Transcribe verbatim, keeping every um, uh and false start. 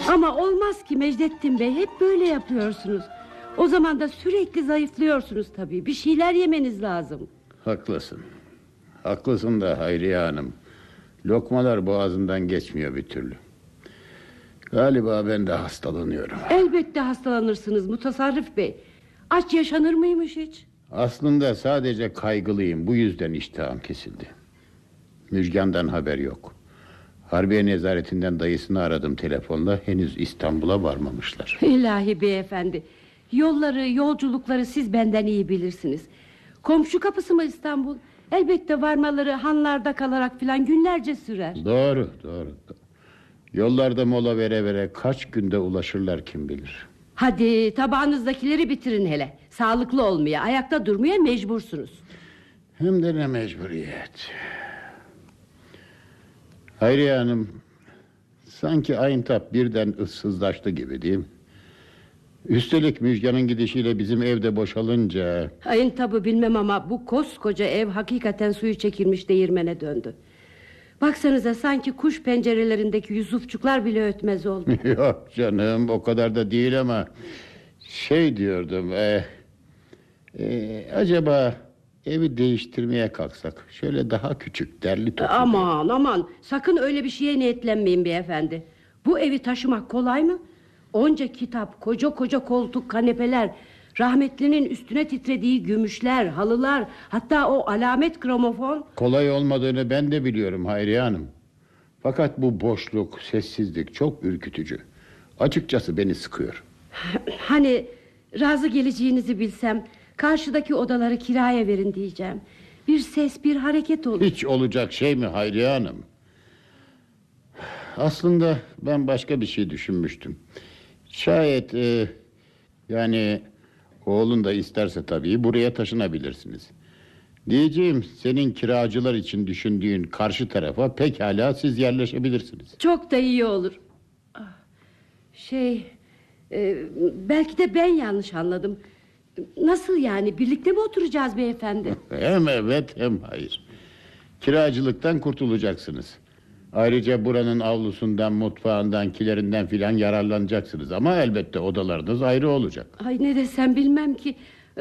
Ama olmaz ki Mecdettin Bey, hep böyle yapıyorsunuz. O zaman da sürekli zayıflıyorsunuz tabii. Bir şeyler yemeniz lazım. Haklısın. Haklısın da Hayriye Hanım. Lokmalar boğazımdan geçmiyor bir türlü. Galiba ben de hastalanıyorum. Elbette hastalanırsınız Mutasarrif Bey. Aç yaşanır mıymış hiç? Aslında sadece kaygılıyım. Bu yüzden iştahım kesildi. Müjgan'dan haber yok. Harbiye nezaretinden dayısını aradım telefonla. Henüz İstanbul'a varmamışlar. İlahi beyefendi, yolları, yolculukları siz benden iyi bilirsiniz. Komşu kapısı mı İstanbul? Elbette varmaları hanlarda kalarak filan günlerce sürer. Doğru, doğru. Yollarda mola vere vere kaç günde ulaşırlar kim bilir. Hadi tabağınızdakileri bitirin hele. Sağlıklı olmaya, ayakta durmaya mecbursunuz. Hem de ne mecburiyet. Hayriye Hanım, sanki Ayıntap birden ıssızlaştı gibi değil mi? Üstelik Müjgan'ın gidişiyle bizim evde boşalınca... Ayıntap'ı bilmem ama bu koskoca ev hakikaten suyu çekilmiş değirmene döndü. Baksanıza, sanki kuş pencerelerindeki yusufçuklar bile ötmez oldu. Yok canım, o kadar da değil ama... Şey diyordum... E, e, acaba evi değiştirmeye kalksak... Şöyle daha küçük, derli toplu... Aman aman, sakın öyle bir şeye niyetlenmeyin beyefendi. Bu evi taşımak kolay mı? Onca kitap, koca koca koltuk, kanepeler... Rahmetlinin üstüne titrediği gümüşler, halılar... Hatta o alamet gramofon... Kolay olmadığını ben de biliyorum Hayriye Hanım. Fakat bu boşluk, sessizlik çok ürkütücü. Açıkçası beni sıkıyor. Hani razı geleceğinizi bilsem... Karşıdaki odaları kiraya verin diyeceğim. Bir ses, bir hareket olur. Hiç olacak şey mi Hayriye Hanım? Aslında ben başka bir şey düşünmüştüm. Şayet e, yani oğlun da isterse tabii buraya taşınabilirsiniz. Diyeceğim, senin kiracılar için düşündüğün karşı tarafa pekala siz yerleşebilirsiniz. Çok da iyi olur. Şey, e, belki de ben yanlış anladım. Nasıl yani, birlikte mi oturacağız beyefendi? Hem evet hem hayır. Kiracılıktan kurtulacaksınız. Ayrıca buranın avlusundan, mutfağından, kilerinden filan yararlanacaksınız. Ama elbette odalarınız ayrı olacak. Ay ne desem bilmem ki.